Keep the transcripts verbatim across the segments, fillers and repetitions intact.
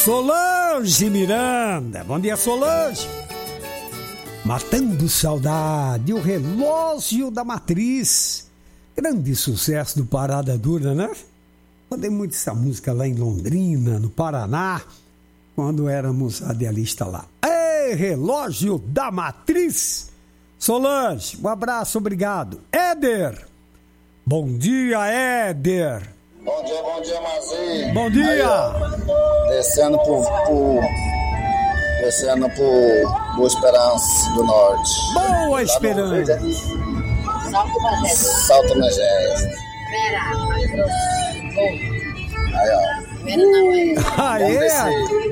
Solange Miranda. Bom dia, Solange. Matando Saudade, o Relógio da Matriz. Grande sucesso do Parada Dura, né? Mandei muito essa música lá em Londrina, no Paraná, quando éramos radialistas lá. Ei, Relógio da Matriz. Solange, um abraço, obrigado. Éder. Bom dia, Éder. Bom dia, bom dia, Mazinho. Bom dia. Aí, ó, descendo por, por... Descendo por Boa Esperança do Norte. Boa Esperança. Salto Majestic. Salto Majestic. Vera, Mato Grosso. Aí, ó. Vera não é. Ah, é?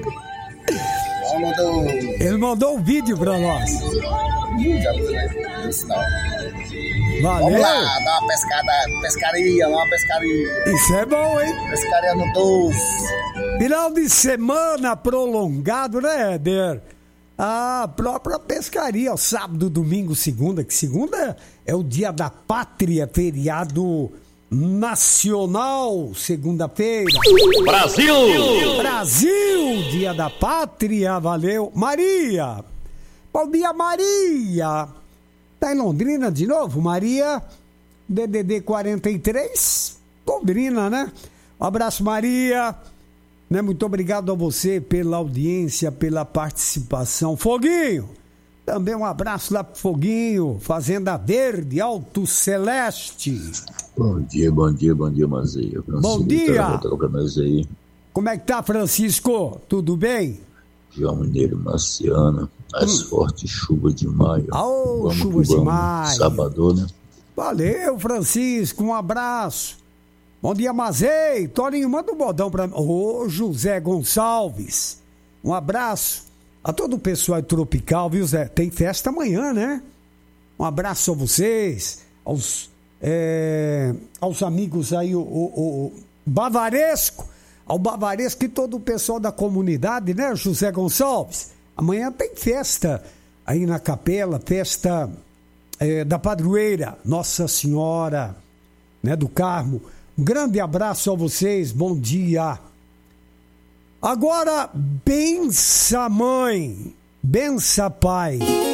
Vamos do... Ele mandou um vídeo pra nós. Já viu, sinal. Valeu. Vamos lá, dar uma pescada, pescaria, uma pescaria. Isso é bom, hein? Pescaria no doce. Final de semana prolongado, né, Éder? A própria pescaria, ó, sábado, domingo, segunda, que segunda é o dia da pátria, feriado nacional, segunda-feira. Brasil! Brasil, dia da pátria, valeu. Maria, bom dia, Maria. Tá em Londrina de novo, Maria, D D D quarenta e três, Londrina, né? Um abraço, Maria. Né? Muito obrigado a você pela audiência, pela participação. Foguinho, também um abraço lá pro Foguinho, Fazenda Verde, Alto Celeste. Bom dia, bom dia, bom dia, Mazinho. Bom dia. Aí. Como é que tá, Francisco? Tudo bem? João Mineiro, Marciana, mais hum. forte chuva de maio. Ô, chuva de maio. Sábado, né? Valeu, Francisco, um abraço. Bom dia, Mazei. Toninho, manda um bodão pra mim. Ô, José Gonçalves. Um abraço a todo o pessoal tropical, viu, Zé? Tem festa amanhã, né? Um abraço a vocês, aos, é, aos amigos aí, o, o, o Bavaresco, ao Bavaresco e todo o pessoal da comunidade, né, José Gonçalves? Amanhã tem festa aí na capela, festa é, da padroeira, Nossa Senhora, né, do Carmo. Um grande abraço a vocês, bom dia. Agora, bença mãe, bença pai.